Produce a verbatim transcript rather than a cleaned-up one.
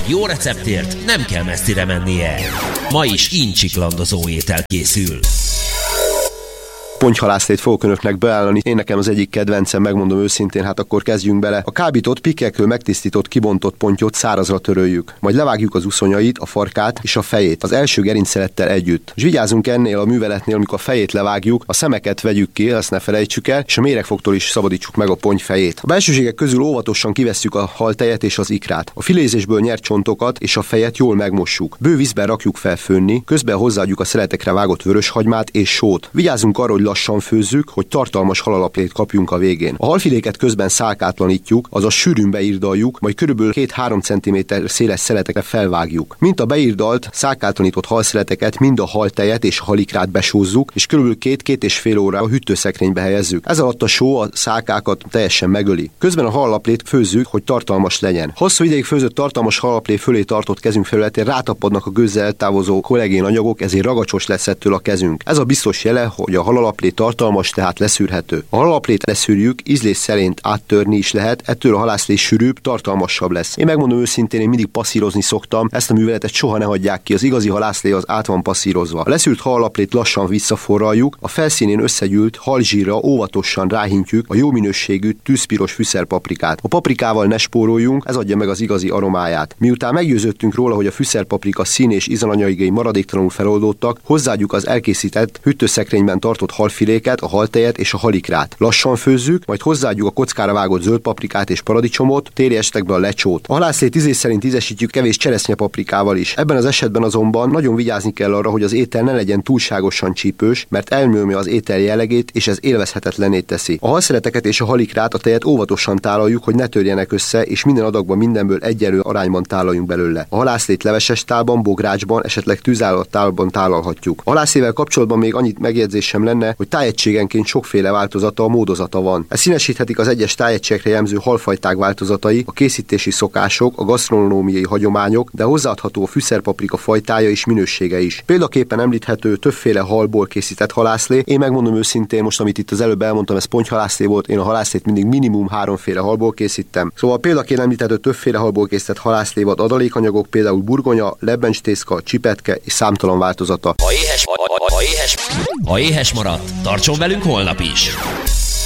Egy jó receptért nem kell messzire mennie. Ma is incsiklandozó étel készül. Pontyhalászlét fogok önöknek beállani. Én nekem az egyik kedvencem, megmondom őszintén, hát akkor kezdjünk bele. A kábított, pikkekről megtisztított, kibontott pontyot szárazra töröljük. Majd levágjuk az uszonyait, a farkát és a fejét, az első gerincsszerettel együtt. És vigyázzunk ennél a műveletnél, amikor a fejét levágjuk, a szemeket vegyük ki, azt ne felejtsük el, és a méregfogtól is szabadítsuk meg a ponty fejét. A belsőségek közül óvatosan kivesszük a haltejet és az ikrát. A filézésből nyert csontokat és a fejet jól megmossuk. Bő vízben rakjuk fel főnni, közben hozzáadjuk a szeletekre vágott vöröshagymát és sót. Vigyázzunk arra, hogy lassan főzzük, hogy tartalmas halalaplét kapjunk a végén. A halfiléket közben szálkátlanítjuk, azaz sűrűn beírdaljuk, majd körülbelül két-három centiméter széles szeletekre felvágjuk. Mint a beírdalt, szálkátlanított halszeleteket, mind a haltejet és a halikrát besózzuk, és körülbelül két-két és fél óra a hűtőszekrénybe helyezzük. Ez alatt a só a szálkákat teljesen megöli. Közben a halaplét főzzük, hogy tartalmas legyen. Hosszú ideig főzött tartalmas halaplé fölé tartott kezünk felületén rátapadnak a gőzzel eltávozó kollagén anyagok, ezért ragacsos lesz ettől a kezünk. Ez a biztos jele, hogy a halalaplé tartalmas, tehát leszűrhető. A halaplét leszűrjük, ízlés szerint áttörni is lehet, ettől a halászlé sűrűbb, tartalmasabb lesz. Én megmondom őszintén, én mindig passzírozni szoktam, ezt a műveletet soha ne hagyják ki, az igazi halászlé az át van passzírozva. A leszűrt halaplét lassan visszaforraljuk, a felszínén összegyűlt halzsírra óvatosan ráhintjük a jó minőségű tűzpiros fűszerpaprikát. A paprikával ne spóroljunk, ez adja meg az igazi aromáját. Miután meggyőződtünk róla, hogy a fűszerpaprika szín és ízanyagai maradéktalanul feloldódtak, hozzáadjuk az elkészített hűtőszekrényben tartott halfiléket, a haltejet és a halikrát. Lassan főzzük, majd hozzáadjuk a kockára vágott zöld paprikát és paradicsomot, téli estekbe a lecsót. A halászlét ízés szerint ízesítjük kevés cseresznyepaprikával is. Ebben az esetben azonban nagyon vigyázni kell arra, hogy az étel ne legyen túlságosan csípős, mert elnyomja az étel jellegét, és ez élvezhetetlenné teszi. A halszeleteket és a halikrát, a tejet óvatosan tálaljuk, hogy ne törjenek össze, és minden adagban mindenből egyenlő arányban tálaljunk belőle. A halászlét leveses tálban, bográcsban, esetleg tűzállott tálban tálalhatjuk. A halászlével kapcsolatban még annyit megjegyzésem lenne, hogy tájegységenként sokféle változata, a módozata van. Ez színesíthetik az egyes tájegységekre jellemző halfajták változatai, a készítési szokások, a gasztronómiai hagyományok, de hozzáadható a fűszerpaprika fajtája és minősége is. Példaképpen említhető többféle halból készített halászlé. Én megmondom őszintén, most amit itt az előbb elmondtam, ez pontyhalászlé volt, én a halászlét mindig minimum háromféle halból készítem. Szóval példaként említhető többféle halból készített halászlé vad adalékanyagok, például burgonya, lebbencstészka, csipetke és számtalan változata. Ha éhes, ha, ha, ha éhes, ha éhes maradt, tartson velünk holnap is!